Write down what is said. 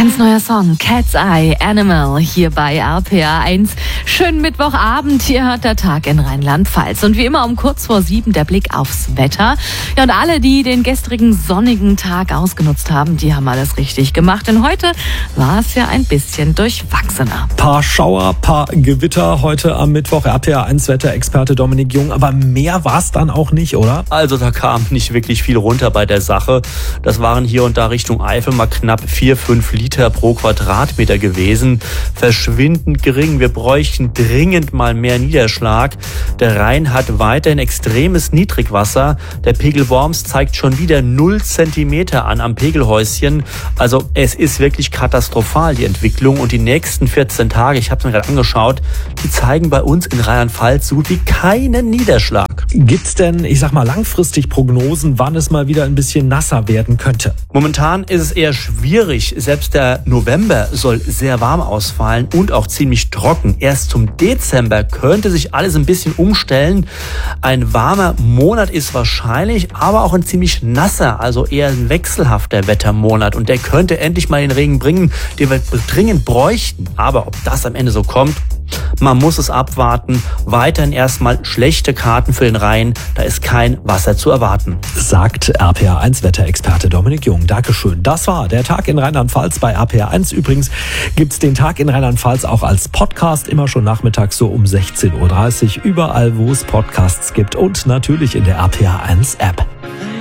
Ganz neuer Song, Cat's Eye, Animal, hier bei RPA 1. Schönen Mittwochabend, hier hat der Tag in Rheinland-Pfalz. Und wie immer um kurz vor 7 der Blick aufs Wetter. Ja, und alle, die den gestrigen sonnigen Tag ausgenutzt haben, die haben alles richtig gemacht. Denn heute war es ja ein bisschen durchwachsener. Paar Schauer, paar Gewitter heute am Mittwoch. RPA 1 Wetterexperte Dominik Jung. Aber mehr war es dann auch nicht, oder? Also da kam nicht wirklich viel runter bei der Sache. Das waren hier und da Richtung Eifel mal knapp 4-5 Liter pro Quadratmeter gewesen. Verschwindend gering. Wir bräuchten dringend mal mehr Niederschlag. Der Rhein hat weiterhin extremes Niedrigwasser. Der Pegel Worms zeigt schon wieder 0 Zentimeter an am Pegelhäuschen. Also es ist wirklich katastrophal, die Entwicklung. Und die nächsten 14 Tage, ich habe es mir gerade angeschaut, die zeigen bei uns in Rheinland-Pfalz so gut wie keinen Niederschlag. Gibt's denn, ich sag mal, langfristig Prognosen, wann es mal wieder ein bisschen nasser werden könnte? Momentan ist es eher schwierig. Selbst der November soll sehr warm ausfallen und auch ziemlich trocken. Erst zum Dezember könnte sich alles ein bisschen umstellen. Ein warmer Monat ist wahrscheinlich, aber auch ein ziemlich nasser, also eher ein wechselhafter Wettermonat. Und der könnte endlich mal den Regen bringen, den wir dringend bräuchten. Aber ob das am Ende so kommt, man muss es abwarten. Weiterhin erstmal schlechte Karten für den Rhein. Da ist kein Wasser zu erwarten. Sagt RPA 1 Wetterexperte Dominik Jung. Dankeschön. Das war der Tag in Rheinland-Pfalz bei RPA 1. Übrigens gibt's den Tag in Rheinland-Pfalz auch als Podcast. Immer schon nachmittags so um 16:30 Uhr. Überall, wo es Podcasts gibt. Und natürlich in der RPA 1 App.